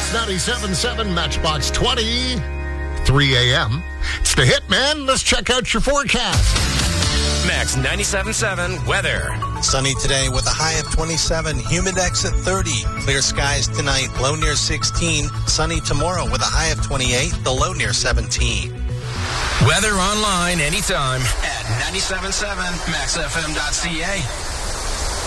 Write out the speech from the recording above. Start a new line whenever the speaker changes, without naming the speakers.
Max 97.7, Matchbox 20, 3 a.m. It's the hit, man. Let's check out your forecast.
Max 97.7 weather.
Sunny today with a high of 27, humidex at 30. Clear skies tonight, low near 16. Sunny tomorrow with a high of 28, the low near 17.
Weather online anytime at 97.7maxfm.ca.